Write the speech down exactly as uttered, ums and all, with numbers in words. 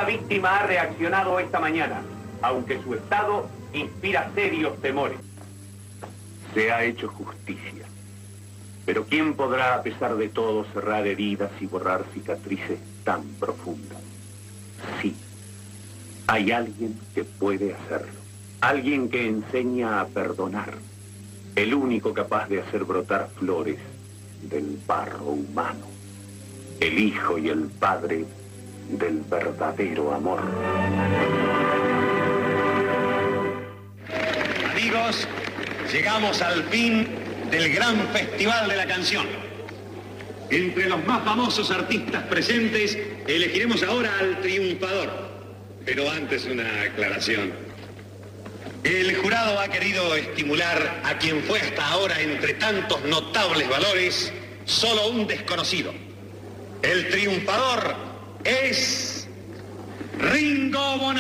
Ninguna víctima ha reaccionado esta mañana, aunque su estado inspira serios temores. Se ha hecho justicia. Pero ¿quién podrá, a pesar de todo, cerrar heridas y borrar cicatrices tan profundas? Sí, hay alguien que puede hacerlo. Alguien que enseña a perdonar. El único capaz de hacer brotar flores del barro humano. El hijo y el padre del verdadero amor. Amigos, llegamos al fin del gran festival de la canción. Entre los más famosos artistas presentes, elegiremos ahora al triunfador. Pero antes una aclaración. El jurado ha querido estimular a quien fue hasta ahora, entre tantos notables valores, solo un desconocido. El triunfador es Ringo Bonavena.